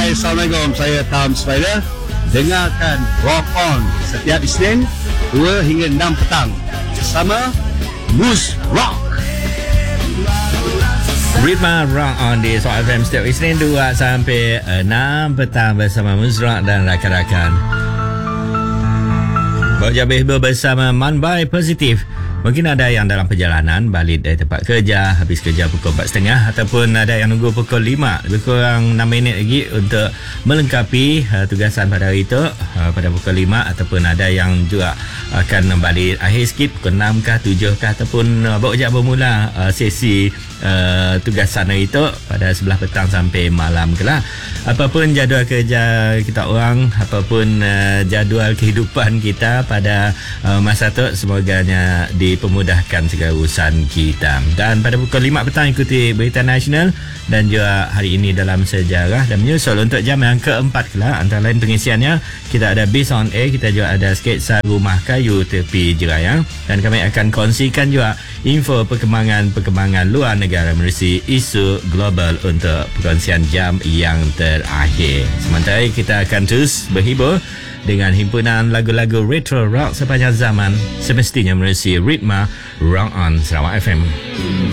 Hai, Assalamualaikum. Saya Tom Spider. Dengarkan Rock On setiap Isnin 2 hingga 6 petang bersama Mus Rock. Ritma Rock On di Soal FM setiap Isnin 2 sampai 6 petang bersama Mus Rock dan rakan-rakan. Bawa jabih bersama Manbai Positif. Mungkin ada yang dalam perjalanan balik dari tempat kerja, habis kerja pukul 4.30 ataupun ada yang nunggu pukul 5, lebih kurang 6 minit lagi untuk melengkapi tugasan pada hari itu pada pukul 5, ataupun ada yang juga akan balik akhir sikit pukul 6 kah 7 kah, ataupun baru je bermula sesi tugasan hari itu pada 11 petang sampai malam ke lah. Apapun jadual kerja kita orang, apapun jadual kehidupan kita pada masa tu, semoganya dipermudahkan segala urusan kita. Dan pada pukul 5 petang ikuti berita nasional dan juga hari ini dalam sejarah, dan menyusul untuk jam yang keempat ke lah. Antara lain pengisiannya kita ada Biz on Air, kita juga ada sketsa rumah kayu tepi Jerayang, dan kami akan kongsikan juga info perkembangan luar negara menerusi isu global untuk perkongsian jam yang terakhir. Sementara kita akan terus berhibur dengan himpunan lagu-lagu retro rock sepanjang zaman, semestinya menerusi Ritma Rock On Sarawak FM.